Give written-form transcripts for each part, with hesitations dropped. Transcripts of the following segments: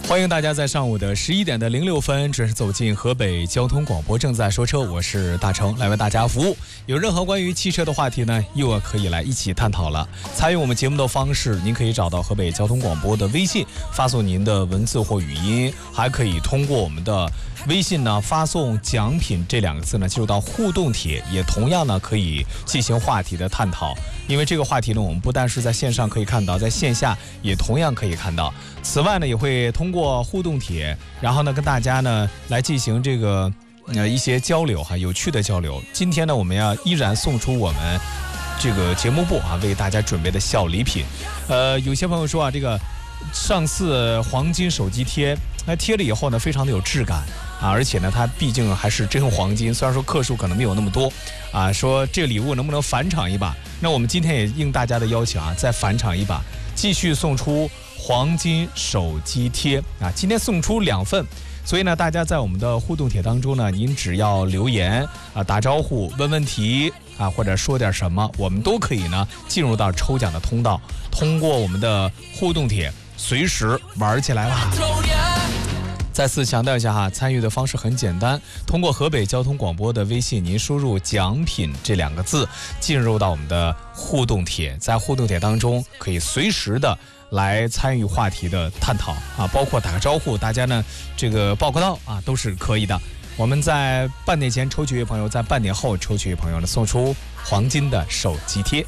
欢迎大家在上午的11点06分准时走进河北交通广播，正在说车，我是大成，来为大家服务。有任何关于汽车的话题呢，又可以来一起探讨了。参与我们节目的方式，您可以找到河北交通广播的微信，发送您的文字或语音，还可以通过我们的微信呢发送奖品这2个字呢进入到互动帖，也同样呢可以进行话题的探讨。因为这个话题呢，我们不但是在线上可以看到，在线下也同样可以看到。此外呢，也会通过互动帖，然后呢跟大家呢来进行这个一些交流有趣的交流。今天呢，我们要依然送出我们这个节目部为大家准备的小礼品。有些朋友说这个上次黄金手机贴，那贴了以后呢，非常的有质感而且呢，它毕竟还是真黄金，虽然说克数可能没有那么多说这个礼物能不能返场一把？那我们今天也应大家的邀请再返场一把，继续送出黄金手机贴今天送出2份。所以呢，大家在我们的互动帖当中呢，您只要留言打招呼、问问题或者说点什么，我们都可以呢进入到抽奖的通道，通过我们的互动帖随时玩起来吧。再次强调一下参与的方式很简单，通过河北交通广播的微信，您输入奖品这2个字，进入到我们的互动帖，在互动帖当中可以随时的来参与话题的探讨包括打个招呼，大家呢这个报个到都是可以的。我们在半点前抽取一位朋友，在半点后抽取一位朋友呢，送出黄金的手机贴。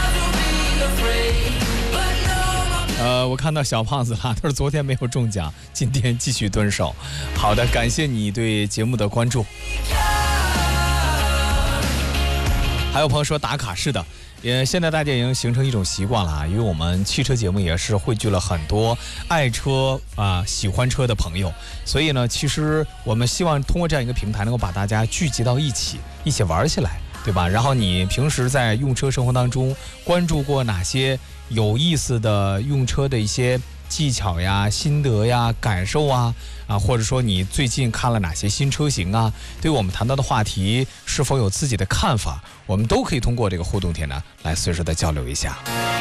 我看到小胖子了，他说昨天没有中奖，今天继续蹲守。好的，感谢你对节目的关注。还有朋友说打卡，是的，现在大家已经形成一种习惯了因为我们汽车节目也是汇聚了很多爱车喜欢车的朋友，所以呢，其实我们希望通过这样一个平台，能够把大家聚集到一起玩起来，对吧？然后你平时在用车生活当中关注过哪些有意思的用车的一些技巧呀、心得呀、感受或者说你最近看了哪些新车型对我们谈到的话题是否有自己的看法，我们都可以通过这个互动帖呢来随时的交流一下。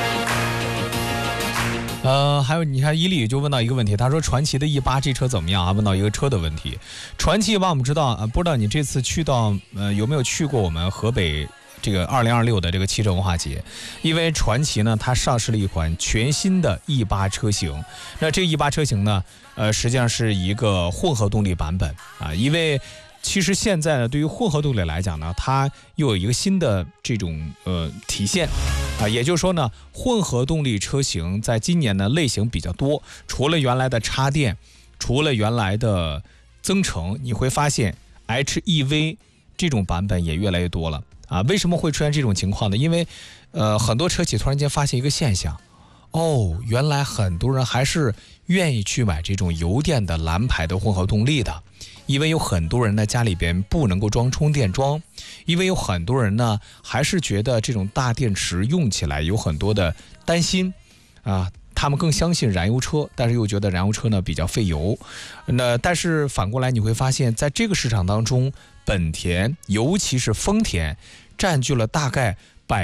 还有你看伊利就问到一个问题，他说传祺的E8这车怎么样问到一个车的问题。传祺E8我们知道不知道你这次去到有没有去过我们河北这个2026的这个汽车文化节？因为传祺呢，它上市了一款全新的E8车型。那这E8车型呢，实际上是一个混合动力版本因为其实现在呢，对于混合动力来讲呢，它又有一个新的这种体现也就是说呢，混合动力车型在今年呢类型比较多，除了原来的插电，除了原来的增程，你会发现 HEV 这种版本也越来越多了为什么会出现这种情况呢？因为很多车企突然间发现一个现象原来很多人还是愿意去买这种油电的蓝牌的混合动力的，因为有很多人呢家里边不能够装充电桩，因为有很多人呢还是觉得这种大电池用起来有很多的担心他们更相信燃油车，但是又觉得燃油车呢比较费油。但是反过来你会发现，在这个市场当中，本田尤其是丰田占据了大概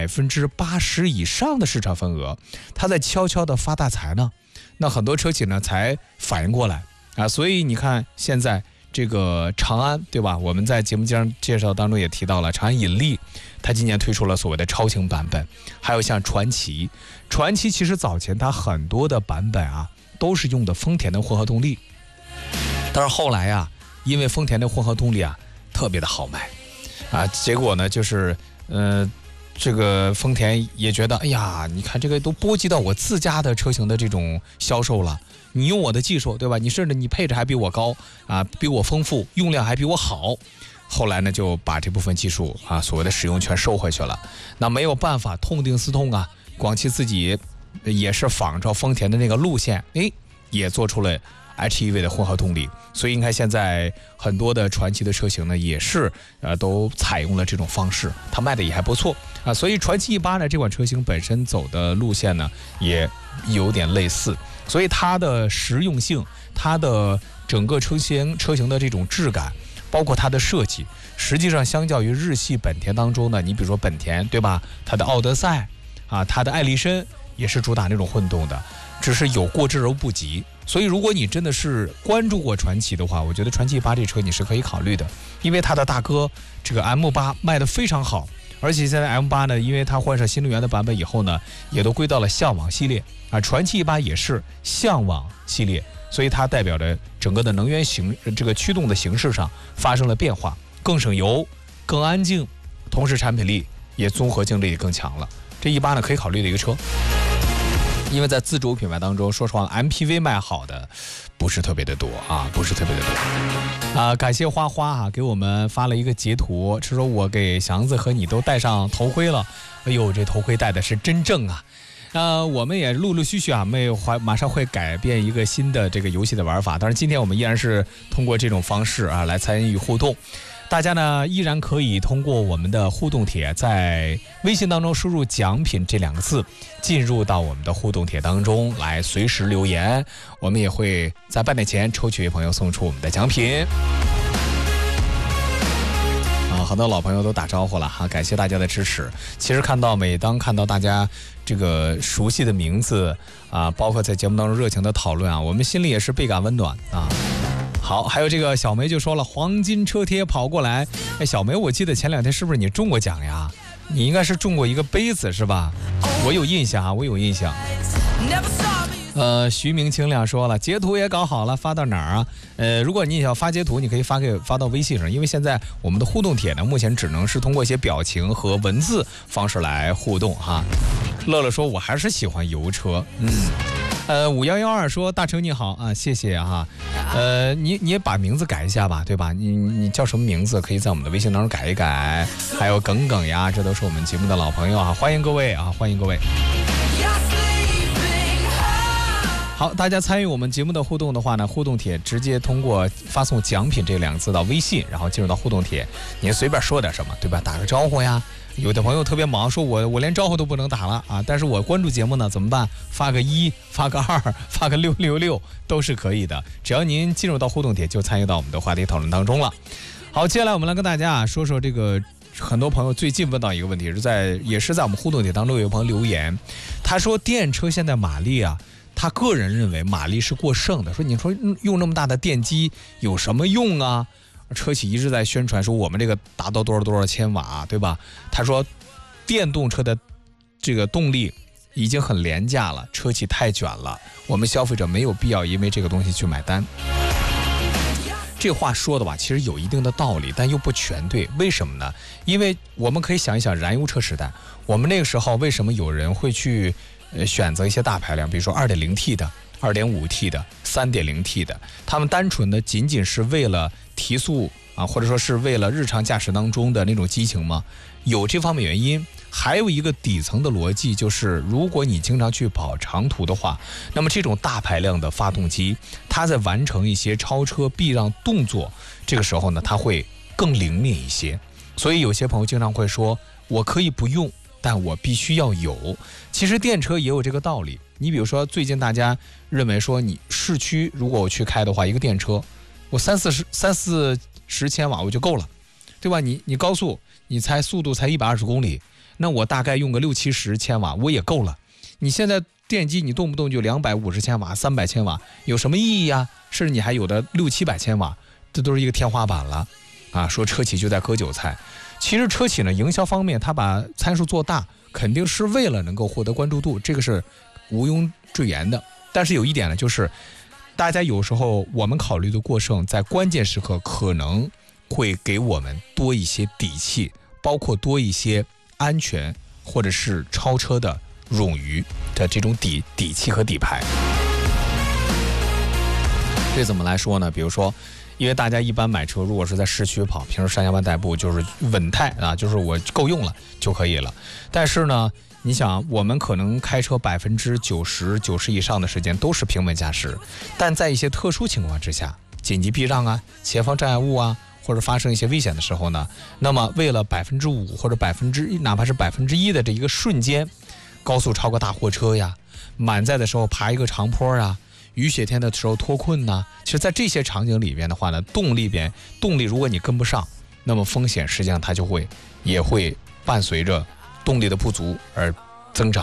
80%以上的市场份额，它在悄悄的发大财呢。那很多车企呢才反应过来所以你看现在这个长安，对吧？我们在节目介绍当中也提到了长安引力，它今年推出了所谓的超型版本。还有像传祺其实早前它很多的版本都是用的丰田的混合动力，但是后来因为丰田的混合动力特别的好卖结果呢就是这个丰田也觉得哎呀，你看这个都波及到我自家的车型的这种销售了，你用我的技术，对吧？你甚至你配置还比我高比我丰富，用量还比我好。后来呢就把这部分技术所谓的使用权收回去了。那没有办法，痛定思痛广汽自己也是仿照丰田的那个路线也做出了HEV 的混合动力。所以你看现在很多的传祺的车型呢也是都采用了这种方式，它卖的也还不错所以传祺E8呢这款车型本身走的路线呢也有点类似，所以它的实用性，它的整个车型的这种质感，包括它的设计，实际上相较于日系本田当中呢，你比如说本田，对吧？它的奥德赛它的艾力绅也是主打那种混动的，只是有过之而不及。 所以如果你真的是关注过传祺的话，我觉得传祺8这车你是可以考虑的，因为它的大哥这个 M8 卖得非常好，而且现在 M8 呢，因为它换上新能源的版本以后呢，也都归到了向往系列啊，传祺1.8也是向往系列，所以它代表着整个的能源这个驱动的形式上发生了变化，更省油、更安静，同时产品力也综合性力也更强了。这1.8呢可以考虑的一个车。因为在自主品牌当中，说实话 MPV 卖好的不是特别的多啊，不是特别的多啊。感谢花花啊，给我们发了一个截图，是说我给祥子和你都戴上头盔了，哎呦，这头盔戴的是真正啊。我们也陆陆续续啊，马上会改变一个新的这个游戏的玩法，当然今天我们依然是通过这种方式啊来参与互动。大家呢依然可以通过我们的互动帖，在微信当中输入奖品这2个字，进入到我们的互动帖当中来随时留言，我们也会在半点前抽取一位朋友送出我们的奖品。好多老朋友都打招呼了哈，感谢大家的支持。其实每当看到大家这个熟悉的名字啊，包括在节目当中热情的讨论啊，我们心里也是倍感温暖啊。好，还有这个小梅就说了，黄金车贴跑过来。哎，小梅，我记得前2天是不是你中过奖呀？你应该是中过一个杯子是吧？我有印象啊，我有印象。徐明清亮说了，截图也搞好了，发到哪儿啊？如果你想发截图，你可以发到微信上，因为现在我们的互动帖呢，目前只能是通过一些表情和文字方式来互动哈。乐乐说，我还是喜欢油车。5112说，大成你好啊，谢谢哈。你也把名字改一下吧，对吧？你叫什么名字？可以在我们的微信当中改一改。还有耿耿呀，这都是我们节目的老朋友啊，欢迎各位啊，欢迎各位。好，大家参与我们节目的互动的话呢，互动帖直接通过发送奖品这2个字到微信，然后进入到互动帖，你随便说点什么，对吧？打个招呼呀。有的朋友特别忙，说我连招呼都不能打了啊，但是我关注节目呢，怎么办？发个1，发个2，发个666都是可以的，只要您进入到互动帖，就参与到我们的话题讨论当中了。好，接下来我们来跟大家说说这个很多朋友最近问到一个问题，也是在我们互动帖当中有朋友留言，他说电车现在马力啊，他个人认为马力是过剩的，说你说用那么大的电机有什么用啊？车企一直在宣传说我们这个达到多少千瓦，对吧？他说电动车的这个动力已经很廉价了，车企太卷了，我们消费者没有必要因为这个东西去买单。这话说的吧，其实有一定的道理，但又不全对。为什么呢？因为我们可以想一想燃油车时代，我们那个时候为什么有人会去选择一些大排量，比如说 2.0T 的、2.5T 的、3.0T 的，他们单纯的仅仅是为了提速啊，或者说是为了日常驾驶当中的那种激情吗？有这方面原因。还有一个底层的逻辑就是，如果你经常去跑长途的话，那么这种大排量的发动机，它在完成一些超车避让动作，这个时候呢，它会更灵敏一些。所以有些朋友经常会说，我可以不用，但我必须要有。其实电车也有这个道理。你比如说，最近大家认为说，你市区如果我去开的话，一个电车，我3-4十千瓦我就够了，对吧？你高速，你速度才120公里。那我大概用个60-70千瓦我也够了。你现在电机你动不动就250千瓦、300千瓦，有什么意义啊？甚至你还有的600-700千瓦，这都是一个天花板了啊！说车企就在割韭菜，其实车企呢，营销方面他把参数做大，肯定是为了能够获得关注度，这个是毋庸置疑的。但是有一点呢，就是大家有时候我们考虑的过剩，在关键时刻可能会给我们多一些底气，包括多一些安全或者是超车的冗余的这种底气和底牌。这怎么来说呢？比如说，因为大家一般买车，如果是在市区跑，平时上下班代步，就是稳态啊，就是我够用了就可以了。但是呢，你想，我们可能开车90%以上的时间都是平稳驾驶，但在一些特殊情况之下，紧急避让啊，前方障碍物啊，或者发生一些危险的时候呢，那么为了5%或者哪怕是1%的这一个瞬间，高速超过大货车呀，满载的时候爬一个长坡啊，雨雪天的时候脱困呢，其实在这些场景里边的话呢，动力如果你跟不上，那么风险实际上它也会伴随着动力的不足而增长。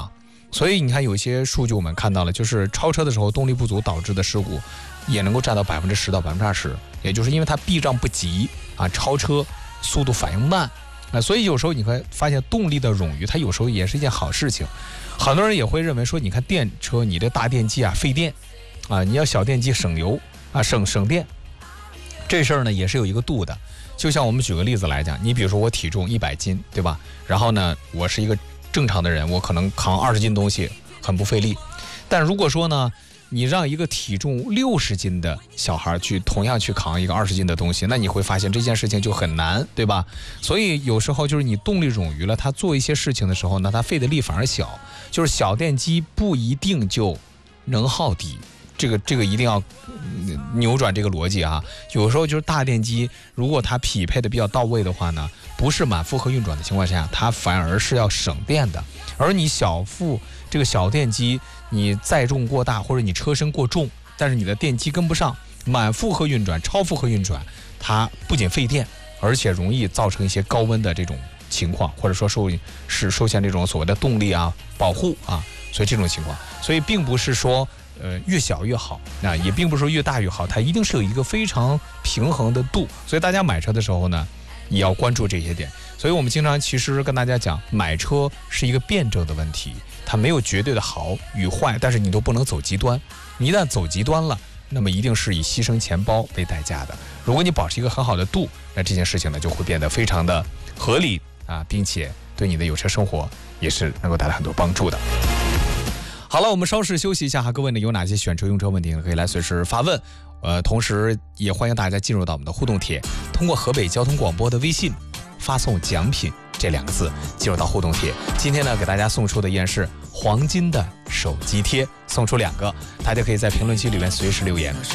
所以你看有一些数据我们看到了，就是超车的时候动力不足导致的事故也能够占到10%到20%，也就是因为它避让不及啊，超车速度反应慢啊，所以有时候你会发现动力的冗余它有时候也是一件好事情。很多人也会认为说，你看电车你这大电机啊费电啊，你要小电机省油啊省电，这事儿呢也是有一个度的。就像我们举个例子来讲，你比如说我体重100斤，对吧？然后呢，我是一个正常的人，我可能扛20斤东西很不费力。但如果说呢，你让一个体重60斤的小孩同样去扛一个20斤的东西，那你会发现这件事情就很难，对吧？所以有时候就是你动力冗余了，他做一些事情的时候呢，他费的力反而小，就是小电机不一定就能耗低。这个一定要扭转这个逻辑啊！有时候就是大电机，如果它匹配的比较到位的话呢，不是满负荷运转的情况下，它反而是要省电的。而你这个小电机，你载重过大或者你车身过重，但是你的电机跟不上，满负荷运转、超负荷运转，它不仅费电，而且容易造成一些高温的这种情况，或者说受限这种所谓的动力啊保护啊，所以这种情况，所以并不是说越小越好，那也并不是说越大越好，它一定是有一个非常平衡的度。所以大家买车的时候呢，也要关注这些点。所以我们经常其实跟大家讲，买车是一个辩证的问题，它没有绝对的好与坏，但是你都不能走极端。你一旦走极端了，那么一定是以牺牲钱包为代价的。如果你保持一个很好的度，那这件事情呢就会变得非常的合理啊，并且对你的有车生活也是能够带来很多帮助的。好了，我们稍事休息一下哈，各位呢有哪些选车用车问题可以来随时发问，同时也欢迎大家进入到我们的互动帖，通过河北交通广播的微信发送奖品这2个字进入到互动帖。今天呢给大家送出的依然是黄金的手机贴，送出2个，大家可以在评论区里面随时留言。